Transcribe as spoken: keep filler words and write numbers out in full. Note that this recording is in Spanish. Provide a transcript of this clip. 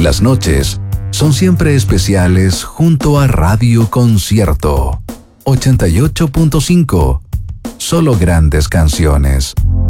Las noches son siempre especiales junto a Radio Concierto ochenta y ocho punto cinco. Solo grandes canciones.